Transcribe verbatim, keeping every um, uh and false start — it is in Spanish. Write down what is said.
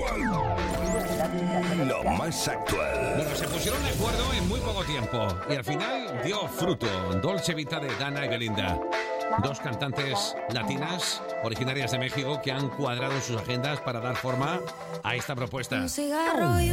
Lo más actual. Bueno, se pusieron de acuerdo en muy poco tiempo y al final dio fruto. Dolce Vita de Dana y Belinda. Dos cantantes latinas originarias de México que han cuadrado sus agendas para dar forma a esta propuesta. Un cigarro y